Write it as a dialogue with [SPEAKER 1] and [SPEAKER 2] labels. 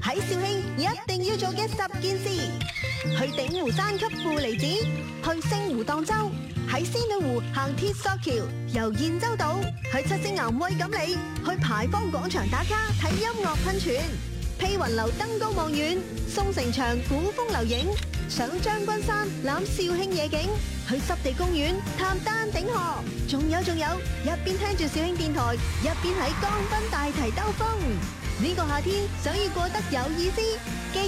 [SPEAKER 1] 喺肇慶一定要做嘅10件事：去鼎湖山吸負離子，去星湖蕩舟，喺仙女湖行鐵索橋，遊燕洲島，去七星岩喂錦鯉，去牌坊廣場打卡睇音樂噴泉，披雲樓登高望遠，宋城牆古風留影，上將軍山攬肇慶夜景，去濕地公園探丹頂河，仲有，一邊聽住肇慶電台，一邊喺江濱大堤兜風。呢個夏天想要過得有意思，記